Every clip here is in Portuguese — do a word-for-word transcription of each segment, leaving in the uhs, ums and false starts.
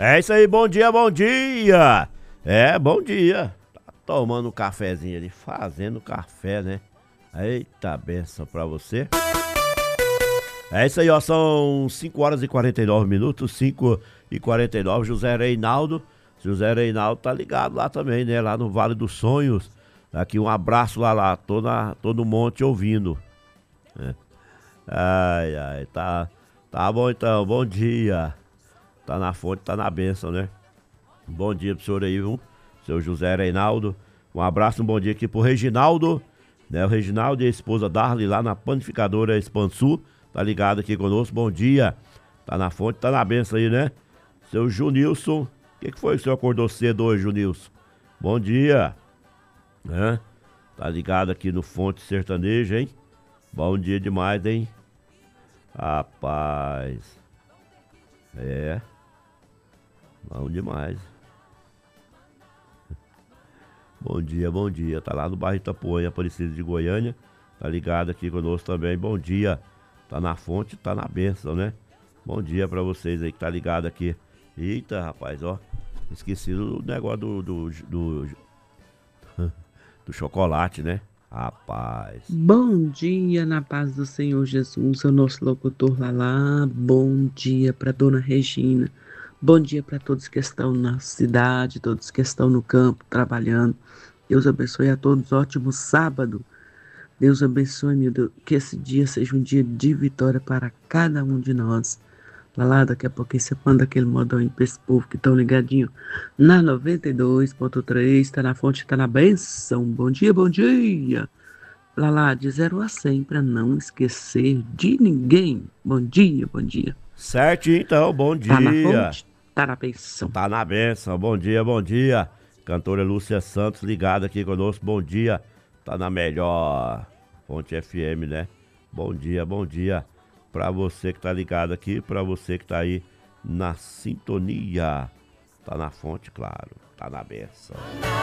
É isso aí, bom dia, bom dia. É, bom dia. Tá tomando um cafezinho ali, fazendo café, né? Eita benção pra você. É isso aí, ó, são cinco horas e quarenta e nove minutos, cinco e quarenta e nove. José Reinaldo, José Reinaldo tá ligado lá também, né? Lá no Vale dos Sonhos. Aqui um abraço lá, lá, tô, na, tô no monte ouvindo. É. Ai, ai, tá, tá bom então, bom dia. Tá na fonte, tá na bênção, né? Bom dia pro senhor aí, viu? Seu José Reinaldo. Um abraço, um bom dia aqui pro Reginaldo, né? O Reginaldo e a esposa Darly lá na panificadora Expansu. Tá ligado aqui conosco, bom dia. Tá na fonte, tá na bênção aí, né? Seu Junilson. O que, que foi que o senhor acordou cedo hoje, Junilson? Bom dia. Né? Tá ligado aqui no Fonte Sertaneja, hein? Bom dia demais, hein? Rapaz. É. Bom demais. Bom dia, bom dia. Tá lá no bairro Itapuã, Aparecida de Goiânia. Tá ligado aqui conosco também. Bom dia. Tá na fonte, tá na bênção, né? Bom dia pra vocês aí que tá ligado aqui. Eita, rapaz, ó. Esqueci do negócio do... do, do, do chocolate, né? Rapaz. Bom dia na paz do Senhor Jesus, é o nosso locutor Lalá. Bom dia para Dona Regina. Bom dia para todos que estão na cidade, todos que estão no campo trabalhando. Deus abençoe a todos. Ótimo sábado. Deus abençoe, meu Deus, que esse dia seja um dia de vitória para cada um de nós. Lalá, daqui a pouquinho você manda aquele modão aí para esse povo que estão ligadinho na noventa e dois ponto três, tá na fonte, tá na bênção. Bom dia, bom dia. Lalá, de zero a cem para não esquecer de ninguém. Bom dia, bom dia. Certinho então, bom Tá na dia. fonte, tá na bênção. Tá na bênção, bom dia, bom dia. Cantora Lúcia Santos ligada aqui conosco, bom dia. Tá na melhor Fonte F M, né? Bom dia, bom dia. Pra você que tá ligado aqui, pra você que tá aí na sintonia. Tá na fonte, claro, tá na bênção.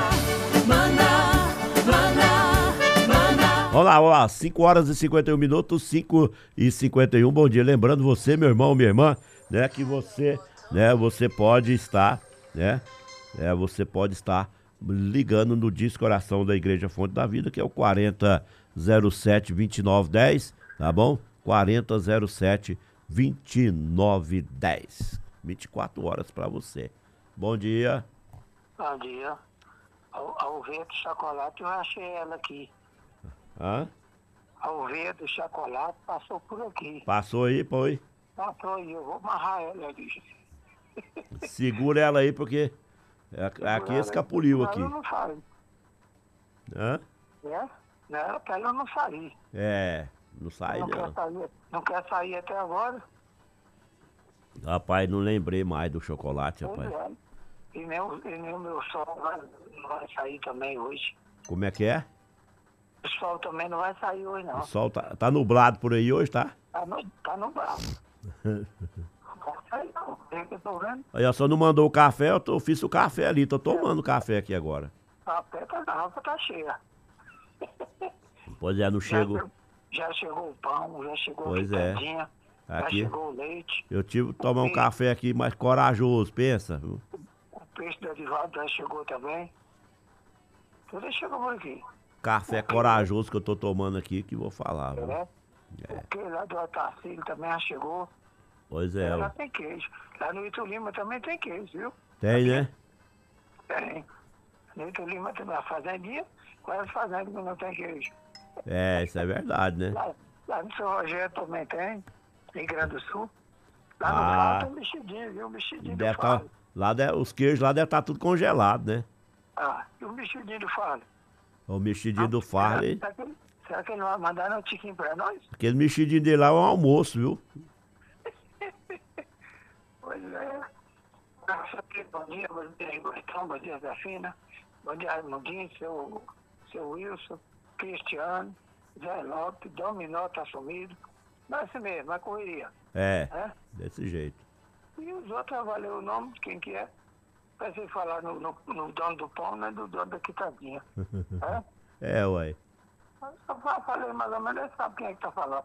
Vamos lá, vamos lá, cinco horas e cinquenta e um minutos, cinco e cinquenta e um, bom dia. Lembrando você, meu irmão, minha irmã, né, que você, né, você pode estar, né, é, você pode estar ligando no Disque Coração da Igreja Fonte da Vida, que é o quarenta zero sete vinte e nove dez, tá bom? quarenta zero sete vinte e nove dez. vinte e quatro horas pra você. Bom dia. Bom dia. A Alveia do chocolate, eu achei ela aqui. Hã? A Alveia do chocolate passou por aqui. Passou aí, foi? Passou aí, eu vou amarrar ela ali. Segura ela aí, porque aqui escapuliu aqui. Ela não sai. Hã? É? Não era pra ela não sair. É, não sai não. não. Quer sair, não quer sair até agora? Rapaz, não lembrei mais do chocolate, Pois rapaz. é. E nem, o- e nem o meu sol vai, não vai sair também hoje. Como é que é? O sol também não vai sair hoje, O não. sol tá, tá nublado por aí hoje, tá? Tá no, tá no braço. Não vai sair não. Tem que eu tô vendo. Aí, ó, só não mandou o café, eu, tô, eu fiz o café ali, tô tomando café aqui agora. A pé a garrafa tá cheia. Pois é, não chego. Já, já chegou o pão, já chegou Pois a é. pitadinha, já Aqui. chegou o leite. Eu tive que tomar um Sim. café aqui mais corajoso, pensa. Viu? O peixe do Edivaldo já chegou também. Tudo chegou por aqui. Café corajoso que eu tô tomando aqui, que vou falar. Viu? Né? É. O que lá do Otacílio também já chegou. Pois é, Lá ó. tem queijo. Lá no Ito Lima também tem queijo, viu? Tem, né? Tem. No Ito Lima tem uma fazendinha, quase fazenda que não tem queijo. É, isso é verdade, né? Lá, lá no São Rogério também tem, Rio Grande do Sul. Lá no Ah. Faro tem um mexidinho, viu? Um mexidinho Deve do tá, Faro. lá de- os queijos lá devem estar tudo congelado, né? Ah, e o mexidinho do Faro. O mexidinho do Farley. Será que, ele- será que ele vai mandar um tiquinho pra nós? Aquele mexidinho dele lá é um almoço, viu? Pois é. Bom dia, bom dia, Gostão, bom dia, Zafina. Bom dia, Raimundinho, seu, seu Wilson, Cristiano, Zé Lopes, Dominó tá sumido. Mas assim mesmo, a correria. É, Né? desse jeito. E os outros valeu o nome, quem que é? Pensei em falar no, no, no dono do pão, não é do dono da quitadinha. É? É, ué. Eu fa- falei mais ou menos, ele sabe quem é que tá falando.